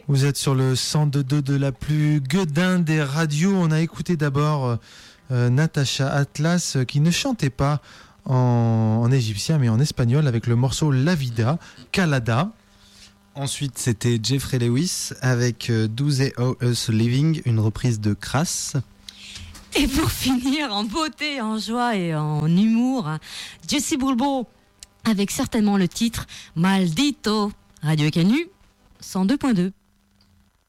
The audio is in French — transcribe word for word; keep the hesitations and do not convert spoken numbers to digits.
Vous êtes sur le cent deux virgule deux de la plus gueudin des radios. On a écouté d'abord euh, Natacha Atlas euh, qui ne chantait pas en, en égyptien mais en espagnol avec le morceau La Vida, Calada. Ensuite, c'était Jeffrey Lewis avec euh, Do They Owe Us Living, une reprise de Crass. Et pour finir, en beauté, en joie et en humour, Jessie Bulbo avec certainement le titre Maldito. Radio Canu cent deux point deux.